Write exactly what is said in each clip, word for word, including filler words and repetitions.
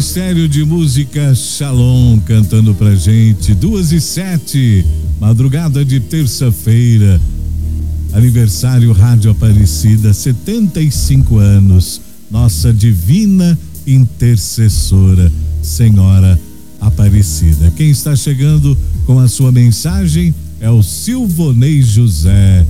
Ministério de Música Shalom cantando pra gente, duas e sete, madrugada de terça-feira, aniversário Rádio Aparecida, setenta e cinco anos, nossa divina intercessora, Senhora Aparecida. Quem está chegando com a sua mensagem é o Silvonei José.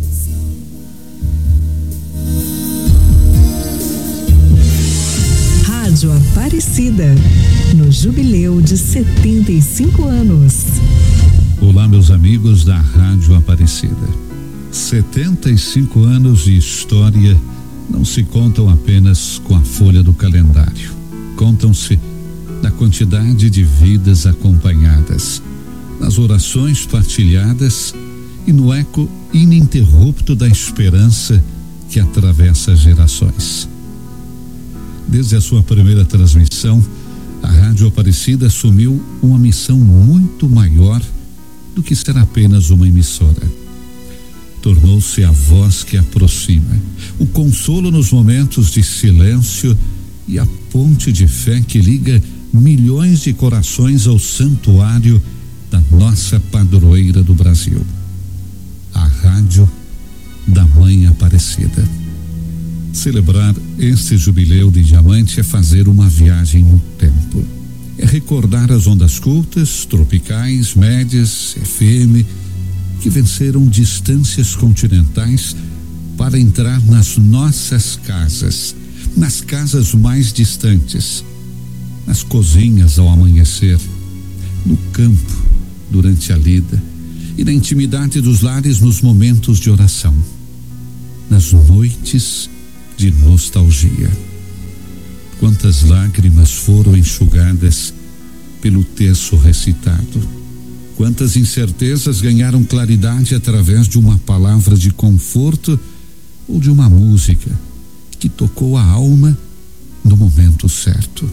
Rádio Aparecida, no jubileu de setenta e cinco anos. Olá, meus amigos da Rádio Aparecida. setenta e cinco anos de história não se contam apenas com a folha do calendário. Contam-se na quantidade de vidas acompanhadas, nas orações partilhadas e no eco ininterrupto da esperança que atravessa gerações. Desde a sua primeira transmissão, a Rádio Aparecida assumiu uma missão muito maior do que ser apenas uma emissora. Tornou-se a voz que aproxima, o consolo nos momentos de silêncio e a ponte de fé que liga milhões de corações ao santuário da nossa padroeira do Brasil, a Rádio da Mãe Aparecida. Celebrar este jubileu de diamante é fazer uma viagem no tempo. É recordar as ondas cultas, tropicais, médias, F M, que venceram distâncias continentais para entrar nas nossas casas, nas casas mais distantes, nas cozinhas ao amanhecer, no campo durante a lida e na intimidade dos lares nos momentos de oração, nas noites de nostalgia. Quantas lágrimas foram enxugadas pelo terço recitado, quantas incertezas ganharam claridade através de uma palavra de conforto ou de uma música que tocou a alma no momento certo.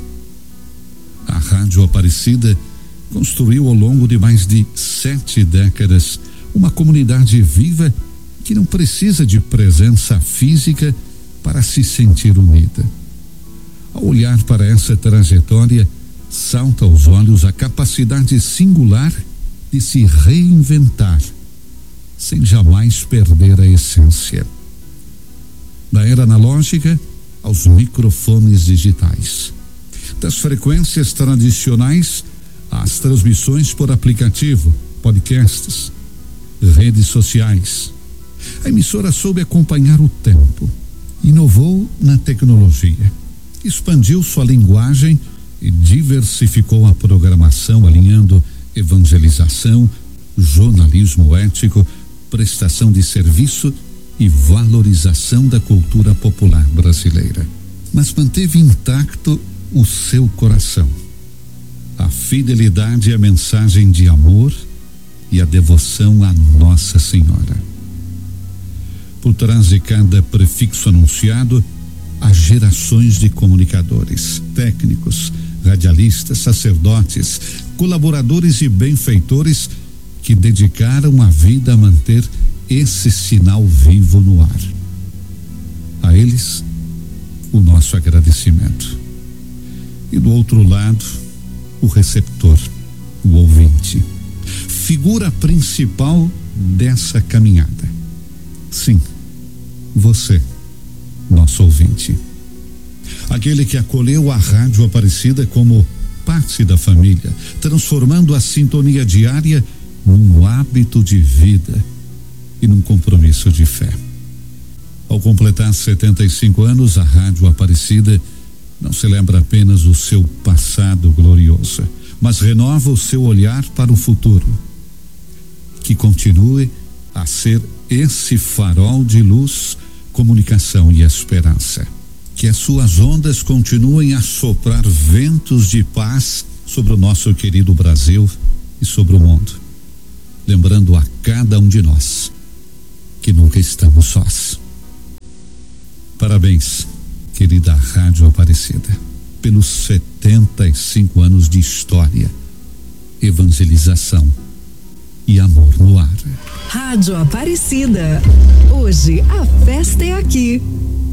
A Rádio Aparecida construiu ao longo de mais de sete décadas uma comunidade viva que não precisa de presença física para se sentir unida. Ao olhar para essa trajetória, salta aos olhos a capacidade singular de se reinventar, sem jamais perder a essência. Da era analógica aos microfones digitais, das frequências tradicionais às transmissões por aplicativo, podcasts, redes sociais. A emissora soube acompanhar o tempo, inovou na tecnologia, expandiu sua linguagem e diversificou a programação, alinhando evangelização, jornalismo ético, prestação de serviço e valorização da cultura popular brasileira. Mas manteve intacto o seu coração, a fidelidade à mensagem de amor e a devoção à Nossa Senhora. Por trás de cada prefixo anunciado, há gerações de comunicadores, técnicos, radialistas, sacerdotes, colaboradores e benfeitores que dedicaram a vida a manter esse sinal vivo no ar. A eles, o nosso agradecimento. E do outro lado, o receptor, o ouvinte, figura principal dessa caminhada. Sim, você, nosso ouvinte. Aquele que acolheu a Rádio Aparecida como parte da família, transformando a sintonia diária num hábito de vida e num compromisso de fé. Ao completar setenta e cinco anos, a Rádio Aparecida não se lembra apenas do seu passado glorioso, mas renova o seu olhar para o futuro. Que continue a ser esse farol de luz, comunicação e esperança. Que as suas ondas continuem a soprar ventos de paz sobre o nosso querido Brasil e sobre o mundo, lembrando a cada um de nós que nunca estamos sós. Parabéns, querida Rádio Aparecida, pelos setenta e cinco anos de história, evangelização e amor no ar. Rádio Aparecida. Hoje a festa é aqui.